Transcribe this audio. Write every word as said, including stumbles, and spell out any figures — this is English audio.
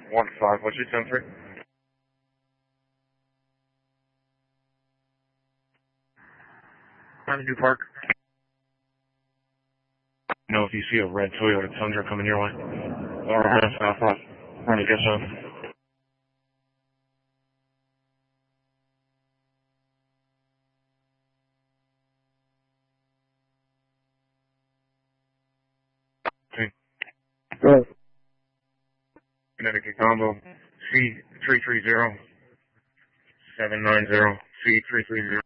one five. What's your ten three? Avenue Park. You know if you see a red Toyota Tundra coming your way. Or uh, southwest. Trying to get some. Okay. Go ahead. Connecticut Combo. C three three zero seven nine zero. C three three zero.